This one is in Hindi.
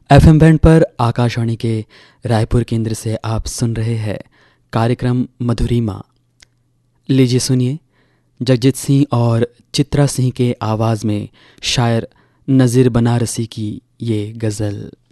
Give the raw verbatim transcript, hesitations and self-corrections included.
एफएम बैंड पर आकाशवाणी के रायपुर केंद्र से आप सुन रहे हैं कार्यक्रम मधुरिमा। लीजिए सुनिए जगजीत सिंह और चित्रा सिंह के आवाज़ में शायर नज़ीर बनारसी की ये गज़ल।